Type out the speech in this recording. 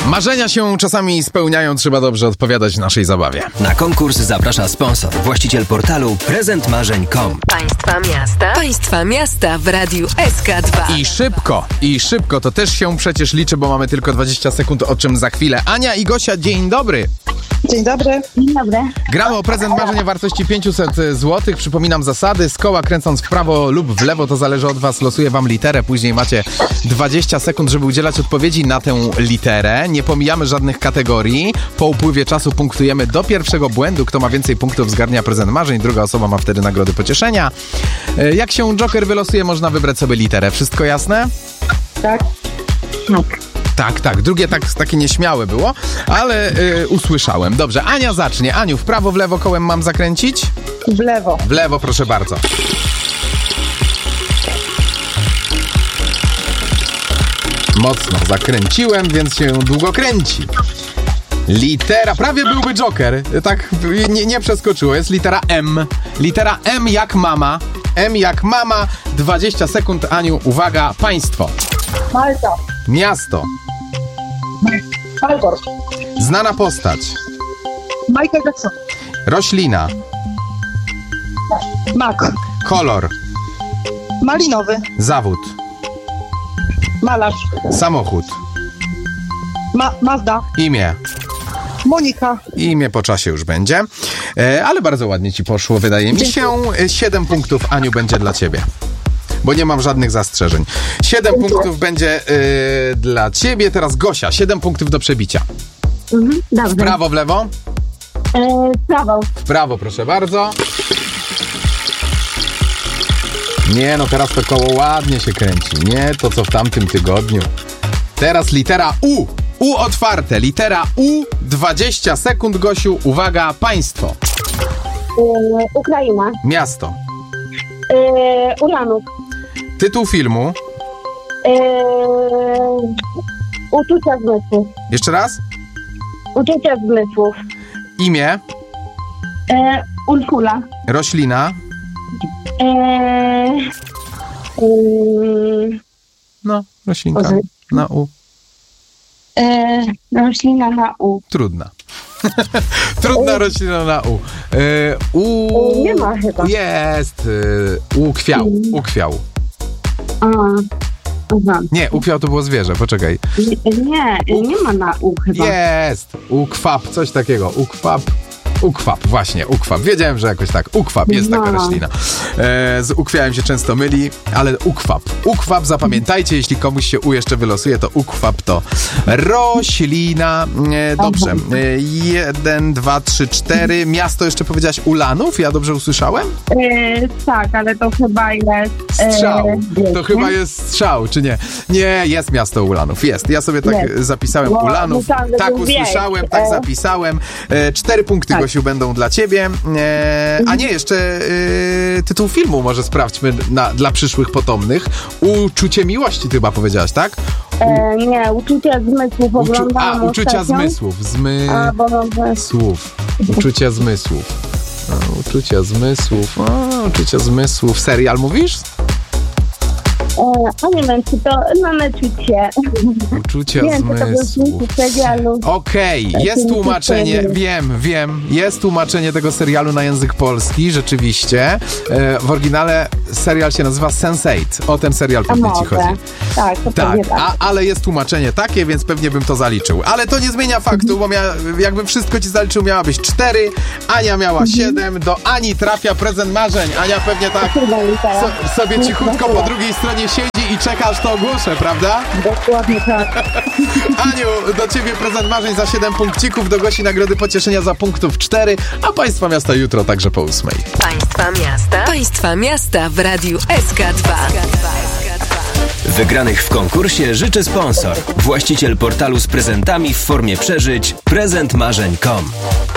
Marzenia się czasami spełniają, trzeba dobrze odpowiadać w naszej zabawie. Na konkurs zaprasza sponsor, właściciel portalu prezentmarzeń.com. Państwa miasta w Radiu SK2. I szybko, to też się przecież liczy, bo mamy tylko 20 sekund, o czym za chwilę. Ania i Gosia, dzień dobry. Dzień dobry. Dzień dobry. Gramy o prezent marzeń o wartości 500 zł. Przypominam zasady. Z koła kręcąc w prawo lub w lewo, to zależy od was. Losuję wam literę. Później macie 20 sekund, żeby udzielać odpowiedzi na tę literę. Nie pomijamy żadnych kategorii. Po upływie czasu punktujemy do pierwszego błędu. Kto ma więcej punktów, zgarnia prezent marzeń. Druga osoba ma wtedy nagrody pocieszenia. Jak się Joker wylosuje, można wybrać sobie literę. Wszystko jasne? Tak. Tak. Drugie takie nieśmiałe było, ale usłyszałem. Dobrze, Ania zacznie. Aniu, w prawo, w lewo kołem mam zakręcić? W lewo. W lewo, proszę bardzo. Mocno zakręciłem, więc się długo kręci. Litera, prawie byłby Joker, tak nie przeskoczyło, jest litera M. Litera M jak mama. M jak mama, 20 sekund, Aniu, uwaga, państwo. Malta. Miasto. Alborg. Znana postać. Michael Jackson. Roślina. Mak. Kolor. Malinowy. Zawód. Malarz. Samochód. Mazda. Imię. Monika. Imię po czasie już będzie. Ale bardzo ładnie ci poszło, wydaje mi się. 7 punktów, Aniu, będzie dla ciebie. Bo nie mam żadnych zastrzeżeń. 7 punktów będzie dla ciebie. Teraz Gosia, 7 punktów do przebicia. Dobrze. W prawo, w lewo? Prawo. W prawo, proszę bardzo. Nie, no teraz to koło ładnie się kręci. Nie to, co w tamtym tygodniu. Teraz litera U. U otwarte. Litera U. 20 sekund, Gosiu. Uwaga, państwo. Ukraina. Miasto. Ulanów. Tytuł filmu. Uczucia zmysłów. Jeszcze raz. Uczucia zmysłów. Imię. Urszula. Roślina. No, roślinka. Boże. Na U. Roślina na U. Trudna. Trudna roślina na U. Nie ma chyba. Jest. Ukwiał. Ukwiał. Aha. Nie, ukwiał to było zwierzę, poczekaj. Nie ma na U chyba. Jest. Ukwap, coś takiego. Ukwap, właśnie, ukwap. Wiedziałem, że jakoś tak. Ukwap, jest taka roślina. Z ukwiałem się często myli, ale ukwap. Ukwap, zapamiętajcie, jeśli komuś się U jeszcze wylosuje, to ukwap to roślina. Dobrze. 1, 2, 3, 4. Miasto jeszcze powiedziałaś Ulanów? Ja dobrze usłyszałem? Tak, ale to chyba jest... Strzał. To chyba jest strzał, czy nie? Nie, jest miasto Ulanów. Jest. Ja sobie tak zapisałem Ulanów. Tak usłyszałem, tak zapisałem. 4 punkty, Gosiu, będą dla ciebie. A nie, jeszcze tytuł filmu może sprawdźmy dla przyszłych potomnych. Uczucie miłości, ty chyba powiedziałaś, tak? Nie, uczucia zmysłów oglądałam uczucia zmysłów. Uczucia zmysłów. Uczucia zmysłów. Serial mówisz? Nie wiem, czy to na Netflixie. Uczucia zmysłów. Okej, jest tłumaczenie, wiem, jest tłumaczenie tego serialu na język polski, rzeczywiście. W oryginale serial się nazywa Sense8. O ten serial pewnie ci chodzi. Tak, to tak. Ale jest tłumaczenie takie, więc pewnie bym to zaliczył. Ale to nie zmienia faktu, bo jakbym wszystko ci zaliczył, miała być 4, Ania miała 7, do Ani trafia prezent marzeń. Ania pewnie tak sobie cichutko po drugiej stronie siedzi i czeka, aż to ogłoszę, prawda? Dokładnie tak. Aniu, do ciebie prezent marzeń za 7 punkcików, do Gosi nagrody pocieszenia za punktów 4, a Państwa Miasta jutro także po 8. Państwa Miasta w Radiu SK2. Wygranych w konkursie życzy sponsor, właściciel portalu z prezentami w formie przeżyć prezentmarzeń.com.